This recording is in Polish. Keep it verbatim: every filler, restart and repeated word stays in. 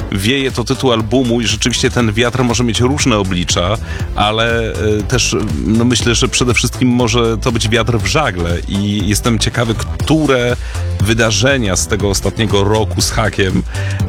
Wieje to tytuł albumu i rzeczywiście ten wiatr może mieć różne oblicza, ale y, też no myślę, że przede wszystkim może to być wiatr w żagle i jestem ciekawy, które wydarzenia z tego ostatniego roku z hakiem